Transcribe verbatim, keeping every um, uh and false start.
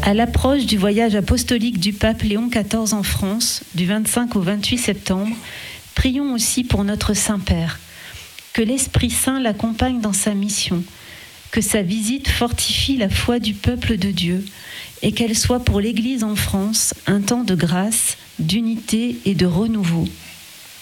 À l'approche du voyage apostolique du pape Léon quatorze en France, du vingt-cinq au vingt-huit septembre, prions aussi pour notre Saint-Père. Que l'Esprit Saint l'accompagne dans sa mission, que sa visite fortifie la foi du peuple de Dieu et qu'elle soit pour l'Église en France un temps de grâce, d'unité et de renouveau.